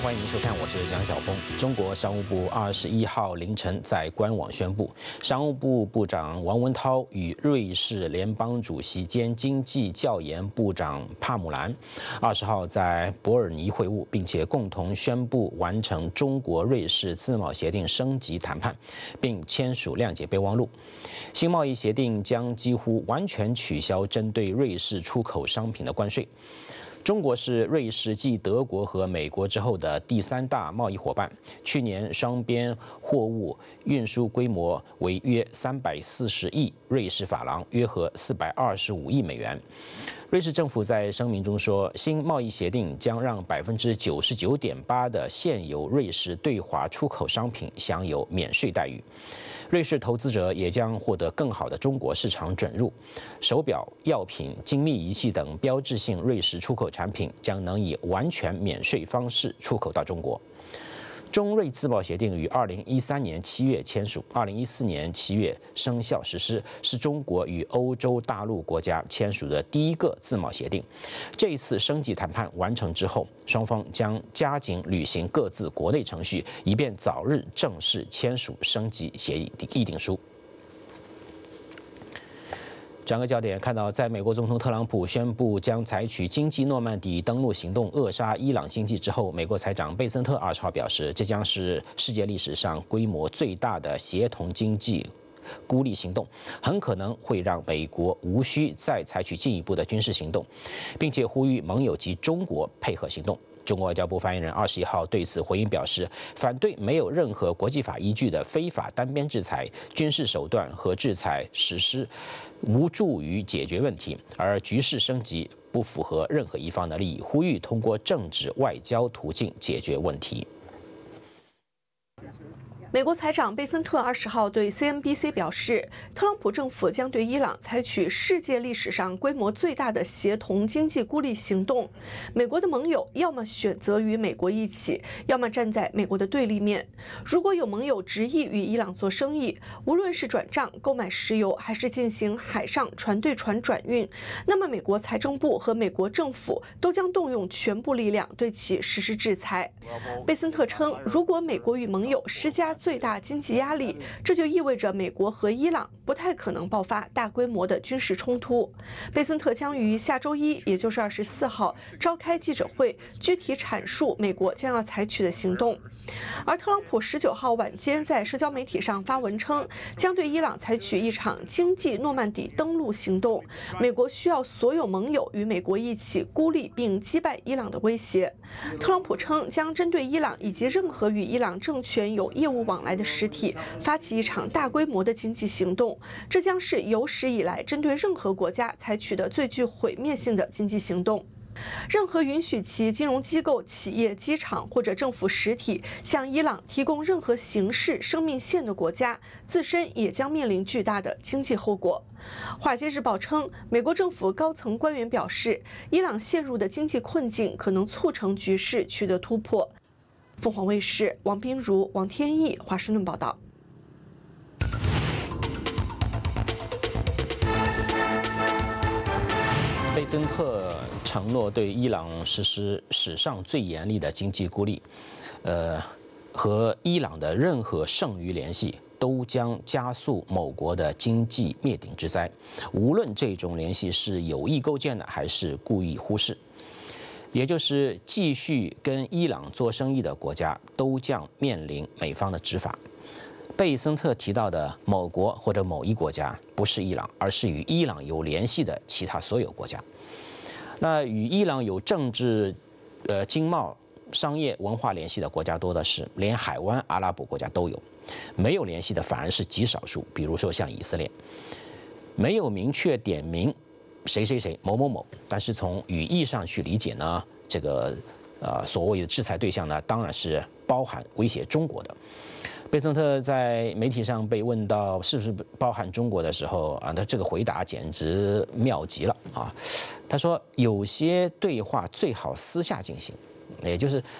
欢迎收看，我是蒋晓峰。中国商务部21号凌晨在官网宣布，商务部部长王文涛与瑞士联邦主席兼经济教研部长帕姆兰20号在伯尔尼会晤，并且共同宣布完成中国瑞士自贸协定升级谈判，并签署谅解备忘录。新贸易协定将几乎完全取消针对瑞士出口商品的关税。中国是瑞士继德国和美国之后的第3大贸易伙伴。去年双边货物运输规模为约340亿瑞士法郎，约合425亿美元。瑞士政府在声明中说，新贸易协定将让99.8%的现有瑞士对华出口商品享有免税待遇。瑞士投资者也将获得更好的中国市场准入，手表、药品、精密仪器等标志性瑞士出口产品将能以完全免税方式出口到中国。中瑞自贸协定于2013年7月签署，2014年7月生效实施，是中国与欧洲大陆国家签署的第一个自贸协定。这一次升级谈判完成之后，双方将加紧履行各自国内程序，以便早日正式签署升级协议议定书。转个焦点，看到在美国总统特朗普宣布将采取经济诺曼底登陆行动扼杀伊朗经济之后，美国财长贝森特20号表示，这将是世界历史上规模最大的协同经济孤立行动，很可能会让美国无需再采取进一步的军事行动，并且呼吁盟友及中国配合行动。中国外交部发言人21号对此回应表示，反对没有任何国际法依据的非法单边制裁、军事手段和制裁实施无助于解决问题，而局势升级不符合任何一方的利益，呼吁通过政治外交途径解决问题。 美国财长贝森特20号对 CNBC 表示，特朗普政府将对伊朗采取世界历史上规模最大的协同经济孤立行动。美国的盟友要么选择与美国一起，要么站在美国的对立面。如果有盟友执意与伊朗做生意，无论是转账、购买石油，还是进行海上船对船转运，那么美国财政部和美国政府都将动用全部力量对其实施制裁。贝森特称，如果美国与盟友施加最大经济压力，这就意味着美国和伊朗不太可能爆发大规模的军事冲突。贝森特将于下周1，也就是24号召开记者会，具体阐述美国将要采取的行动。而特朗普19号晚间在社交媒体上发文称，将对伊朗采取一场经济诺曼底登陆行动，美国需要所有盟友与美国一起孤立并击败伊朗的威胁。特朗普称，将针对伊朗以及任何与伊朗政权有业务往来的实体发起一场大规模的经济行动，这将是有史以来针对任何国家采取的最具毁灭性的经济行动。任何允许其金融机构、企业、机场或者政府实体向伊朗提供任何形式生命线的国家，自身也将面临巨大的经济后果。《华尔街日报》称，美国政府高层官员表示，伊朗陷入的经济困境可能促成局势取得突破。凤凰卫视王彬如、王天翼华盛顿报道。 贝森特承诺对伊朗实施史上最严厉的经济孤立，和伊朗的任何剩余联系都将加速某国的经济灭顶之灾，无论这种联系是有意构建的还是故意忽视。也就是继续跟伊朗做生意的国家都将面临美方的执法。贝森特提到的某国或者某一国家不是伊朗，而是与伊朗有联系的其他所有国家。那与伊朗有政治、经贸、商业、文化联系的国家多的是，连海湾阿拉伯国家都有。没有联系的反而是极少数，比如说像以色列，没有明确点名谁谁谁某某某，但是从语义上去理解呢，这个所谓的制裁对象呢，当然是包含威胁中国的。贝森特在媒体上被问到是不是包含中国的时候他这个回答简直妙极了啊！他说有些对话最好私下进行，也就是